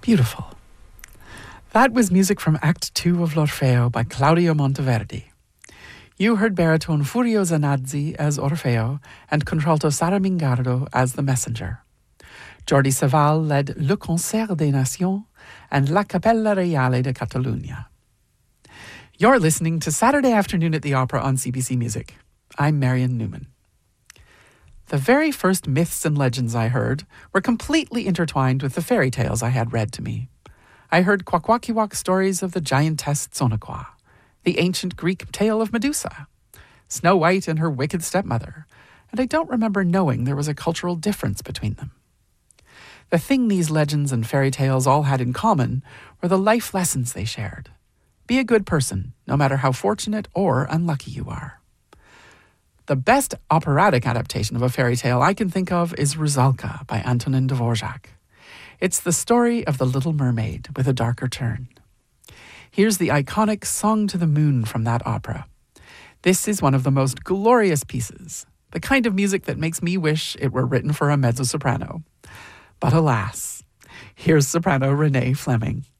Beautiful. That was music from Act 2 of L'Orfeo by Claudio Monteverdi. You heard baritone Furio Zanazzi as Orfeo and contralto Sara Mingardo as the messenger. Jordi Savall led Le Concert des Nations and La Capella Reale de Catalunya. You're listening to Saturday Afternoon at the Opera on CBC Music. I'm Marian Newman. The very first myths and legends I heard were completely intertwined with the fairy tales I had read to me. I heard Kwakwakiwak stories of the giantess Tsonakwa, the ancient Greek tale of Medusa, Snow White and her wicked stepmother, and I don't remember knowing there was a cultural difference between them. The thing these legends and fairy tales all had in common were the life lessons they shared. Be a good person, no matter how fortunate or unlucky you are. The best operatic adaptation of a fairy tale I can think of is Rusalka by Antonin Dvorak. It's the story of the Little Mermaid with a darker turn. Here's the iconic Song to the Moon from that opera. This is one of the most glorious pieces, the kind of music that makes me wish it were written for a mezzo-soprano. But alas, here's soprano Renee Fleming.